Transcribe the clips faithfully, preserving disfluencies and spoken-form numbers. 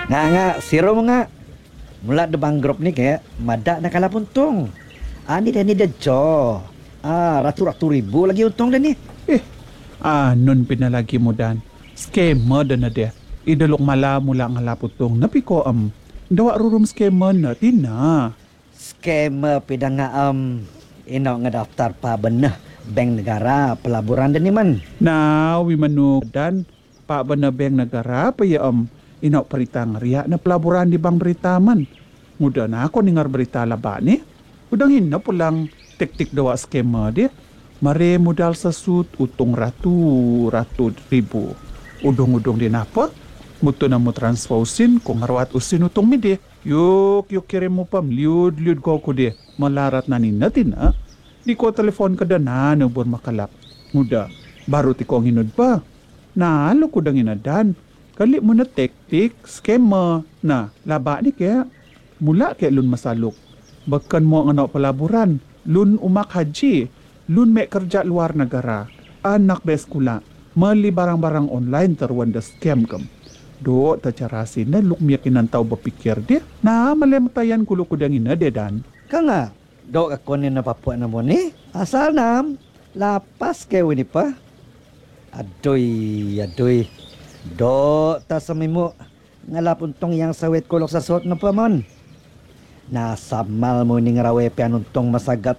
Nga nga, siro mo nga. Mula de banggrop ni kaya madak na kala puntung. Ani dah ni dah jo. Ah, ratu-ratu ribu lagi untung dah ni. Eh, ah, nun pinalagi mo dan. Scammer da na de. Idalok mala mula nga laputong. Napiko am. Dawa rurum scammer na tina. Scammer pidang nga um, ino nga daftar pa benah bank negara pelaburan dah ni man. Now, we manu dan pa ba na beng negara pa ya am. Inaw paritang riya na pelaburan di bang berita man. Muda na ako ningar berita laba ni. Udangin na pulang tik-tik dawa skema di. Mare modal sa sud utong ratu ratu ribu. Udong-udong din apa? Muto na mo transposin kung ngarawat usin utong mi di. Yuk, yuk kirim mo pam. Liud-liud ko ko di. Malarat na ni natin ha. Di ko telepon ka na nabon makalap. Muda, baru ti ko ang hinod pa. Naalo ko dang inadan. Kali mo na tektik, skema na laba ni kaya mula kaya lun masalok. Bakan mo ang anak palaburan, lun umak haji, lun may kerja luar negara, anak beskula, mali barang-barang online tarwan da scam kam. Do ta carasin na lukmiyakin ang tao bapikir dia, na malemtayan kulo ko dang ina dedan. Ka nga, do ako ni napapua na mo ni. Asal nam, lapas kayo ni pa. Adoy, adoy. Do, ta sa mo, ngalapon tong yang sawit kulok sa suot na pamon. Nasamal mo ni ngarawe pianuntong masagat.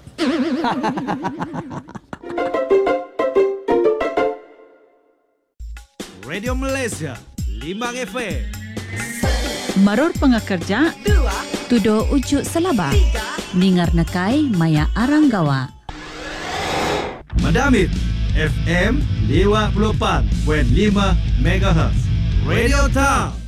Radio Malaysia, Limang F M. Maror pengakerja, tudo ujuk selaba. Ningar nakai maya aranggawa. Madamit, F M lima puluh empat perpuluhan lima megahertz. Radio Town.